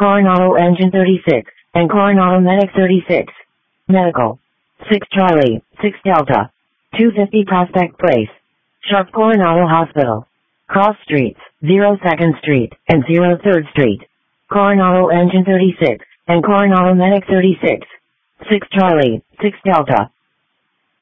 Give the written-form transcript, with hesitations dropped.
Coronado Engine 36, and Coronado Medic 36. Medical. 6 Charlie, 6 Delta. 250 Prospect Place. Sharp Coronado Hospital. Cross Streets, 02nd Street, and 03rd Street. Coronado Engine 36, and Coronado Medic 36. 6 Charlie, 6 Delta.